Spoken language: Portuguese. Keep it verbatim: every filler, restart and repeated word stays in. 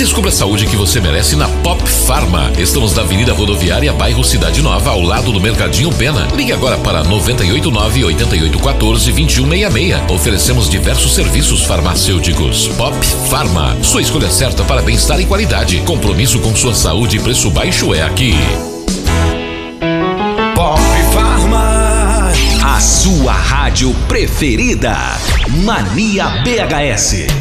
Descubra a saúde que você merece na Pop Pharma. Estamos na Avenida Rodoviária, bairro Cidade Nova, ao lado do Mercadinho Pena. Ligue agora para nove oito nove, oito oito um quatro, dois um seis seis. Oferecemos diversos serviços farmacêuticos. Pop Pharma, sua escolha certa para bem-estar e qualidade. Compromisso com sua saúde e preço baixo é aqui. Pop Pharma, a sua rádio preferida. Mania B H S.